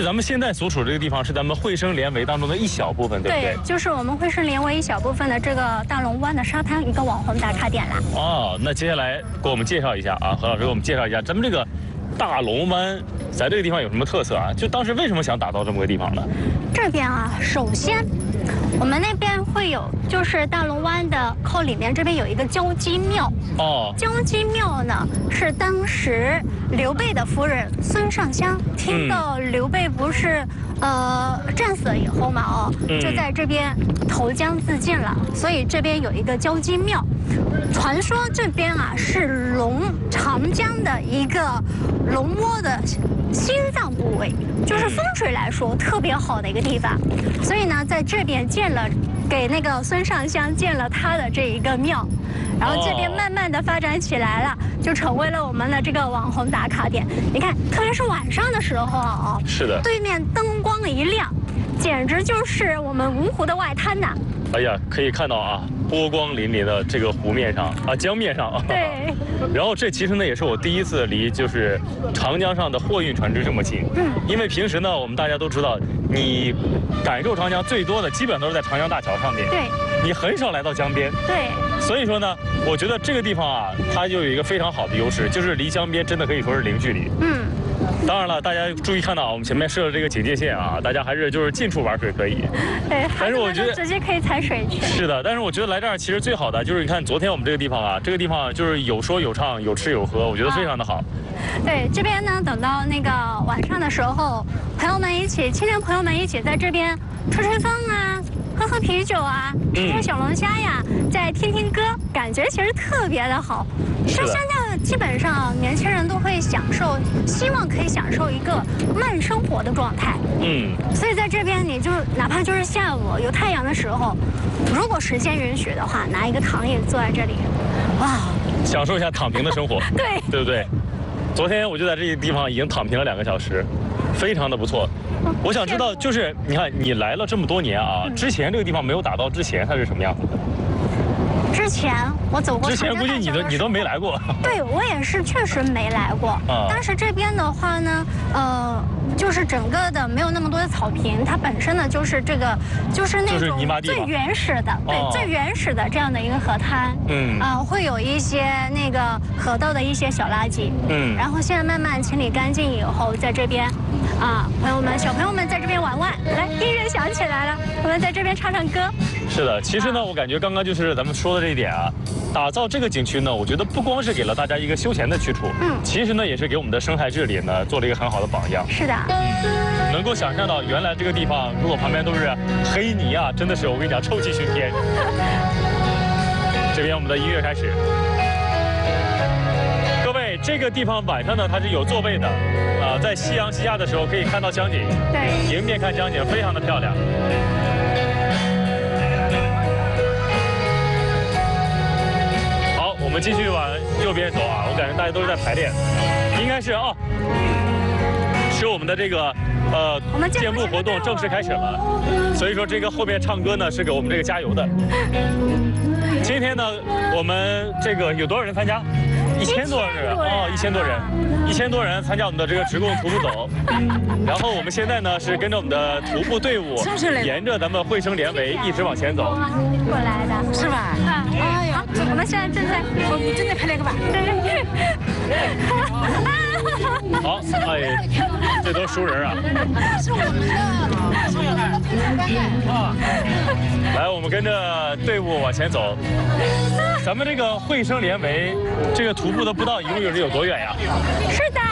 咱们现在所处这个地方是咱们惠生连围当中的一小部分，对不对？ 对，就是我们惠生连围一小部分的这个大龙湾的沙滩一个网红打卡点啦。 哦，那接下来给我们介绍一下啊，何老师给我们介绍一下咱们这个大龙湾在这个地方有什么特色啊？就当时为什么想打造这么个地方呢？ 这边啊，首先我们那边会有，就是大龙湾的靠里面这边有一个交鸡庙。 哦， 交鸡庙呢是当时刘备的夫人孙尚香听到刘备不是战死了以后嘛，就在这边投江自尽了，所以这边有一个交鸡庙。传说这边啊是长江的一个龙窝的心脏部位，就是风水来说特别好的一个地方，所以呢在这边给那个孙尚香建了他的这一个庙，然后这边慢慢的发展起来了，就成为了我们的这个网红打卡点。你看，特别是晚上的时候啊， 是的， 对面灯光一亮，简直就是我们芜湖的外滩呐。 哎呀，可以看到啊，波光粼粼的这个湖面上啊，江面上啊。 对。 然后这其实呢也是我第一次离就是长江上的货运船只这么近。因为平时呢我们大家都知道，你感受长江最多的基本都是在长江大桥上面。 对。 你很少来到江边。 对。 所以说呢，我觉得这个地方啊，它就有一个非常好的优势，就是离江边真的可以说是零距离。当然了，大家注意看到我们前面设了这个警戒线啊，大家还是就是近处玩水可以。 对， 但是我觉得直接可以踩水去。 是的，但是我觉得来这儿其实最好的就是你看昨天我们这个地方啊，这个地方就是有说有唱，有吃有喝，我觉得非常的好。 对，这边呢，等到那个晚上的时候，青年朋友们一起在这边吹吹风啊，喝啤酒啊，吃小龙虾呀，再听听歌，感觉其实特别的好。就现在基本上年轻人都会希望可以享受一个慢生活的状态。所以在这边你就哪怕就是下午有太阳的时候，如果时间允许的话，拿一个躺椅坐在这里，哇， 享受一下躺平的生活。 对， 对不对？昨天我就在这个地方已经躺平了2个小时，非常的不错。我想知道，就是你看你来了这么多年啊，之前这个地方没有打造之前它是什么样子的？ 之前我走过。 之前估计你都没来过。 对，我也是确实没来过。但是这边的话呢，就是整个的没有那么多的草坪，它本身呢就是那种最原始的，对，最原始的这样的一个河滩。会有一些那个河道的一些小垃圾。然后现在慢慢清理干净以后，在这边小朋友们在这边玩，来，音乐响起来了，我们在这边唱歌。 是的，其实呢，我感觉刚刚就是咱们说的这一点啊，打造这个景区呢，我觉得不光是给了大家一个休闲的去处，其实呢，也是给我们的生态治理呢做了一个很好的榜样。 是的。 能够想象到原来这个地方如果旁边都是黑泥啊，真的是我跟你讲臭气熏天。这边我们的音乐开始。各位，这个地方晚上呢它是有座位的，在夕阳西下的时候可以看到江景， 对， 迎面看江景，非常的漂亮。好，我们继续往右边走啊，我感觉大家都是在排练，应该是是我们的这个健步活动正式开始了，所以说这个后面唱歌呢是给我们这个加油的。今天呢，我们这个有多少人参加？1000多人，1000多人参加我们的这个职工徒步走。然后我们现在呢是跟着我们的徒步队伍，沿着咱们惠生连围一直往前走。 过来的是吧？ 哎呀，我们现在正在拍那个吧？ 对。 好，哎，这都熟人啊！ 是我们的。 来，我们跟着队伍往前走。咱们这个惠生连围这个徒步的步道一共有多远呀？ 是的。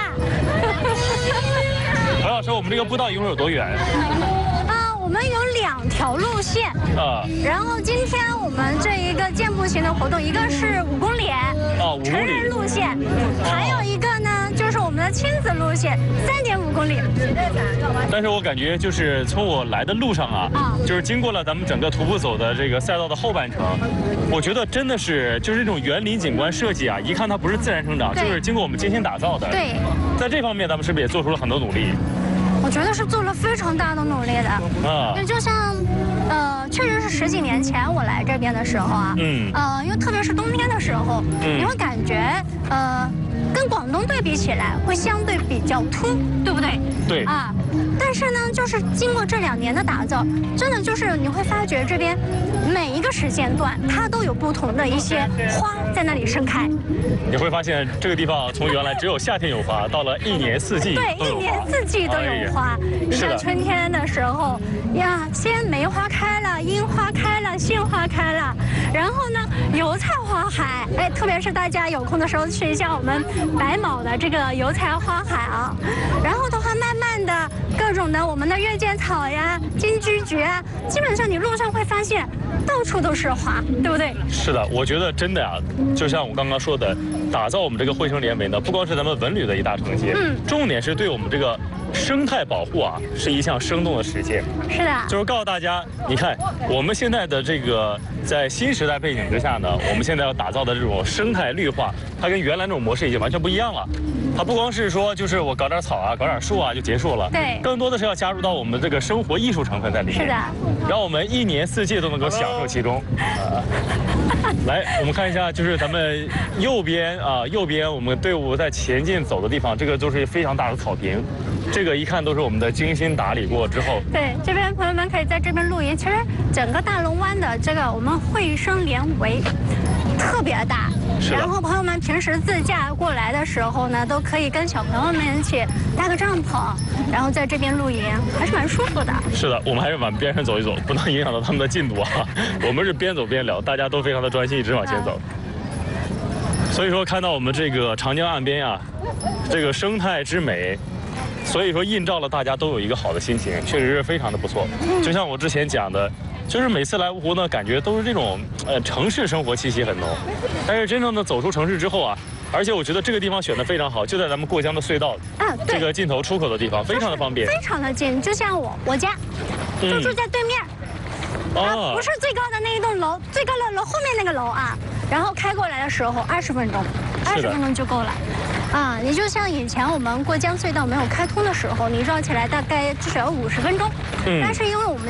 何老师，我们这个步道一共有多远？ 我们有2条路线然后今天我们这一个健步型的活动，一个是5公里成人路线，还有一个呢就是我们的亲子路线3.5公里。 但是我感觉就是从我来的路上就是经过了咱们整个徒步走的这个赛道的后半程，我觉得真的是就是这种园林景观设计啊，一看它不是自然生长，就是经过我们精心打造的。 对， 在这方面咱们是不是也做出了很多努力？ 我觉得是做了非常大的努力的。就像确实是10几年前我来这边的时候因为特别是冬天的时候，你会感觉跟广东对比起来会相对比较秃，对不对？ 对啊，但是呢，就是经过这2年的打造，真的就是你会发觉这边每一个时间段它都有不同的一些花在那里盛开。 你会发现这个地方从原来只有夏天有花，到了1年4季对，1年4季都有花。你像春天的时候呀，先梅花开了，樱花开了，杏花开了，然后呢，油菜花海，哎，特别是大家有空的时候去一下我们白卯的这个油菜花海啊。然后的话，慢慢的各种的我们的月见草呀、金桔菊啊，基本上你路上会发现到处都是花，对不对？ 是的，我觉得真的呀，就像我刚刚说的，打造我们这个汇生联美呢，不光是咱们文旅的一大成绩，重点是对我们这个生态保护啊，是一项生动的实践。 是的， 就是告诉大家，你看我们现在的这个在新时代背景之下呢，我们现在要打造的这种生态绿化，它跟原来那种模式已经完全不一样了。它不光是说就是我搞点草啊，搞点树啊就结束了， 对， 更多的是要加入到我们这个生活艺术成分在里面。 是的， 让我们1年4季都能够享受其中。来，我们看一下，就是咱们右边啊，右边我们队伍在前进走的地方，这个都是非常大的草坪，这个一看都是我们的精心打理过之后。 对，这边朋友们可以在这边露营。其实整个大龙湾的这个我们汇生联围特别大，然后朋友们平时自驾过来的时候呢，都可以跟小朋友们一起搭个帐篷，然后在这边露营，还是蛮舒服的。 是的，我们还是往边上走一走，不能影响到他们的进度啊。我们是边走边聊，大家都非常的专心，一直往前走。所以说，看到我们这个长江岸边啊，这个生态之美，所以说映照了大家都有一个好的心情，确实是非常的不错。就像我之前讲的，就是每次来芜湖呢，感觉都是这种城市生活气息很浓，但是真正的走出城市之后啊，而且我觉得这个地方选的非常好，就在咱们过江的隧道这个尽头出口的地方，非常的方便， 非常的近。就像我家就住在对面，不是最高的那一栋楼，最高的楼后面那个楼啊，然后开过来的时候20分钟，20分钟就够了。啊，你就像以前我们过江隧道没有开通的时候，你绕起来大概至少要50分钟，但是因为我们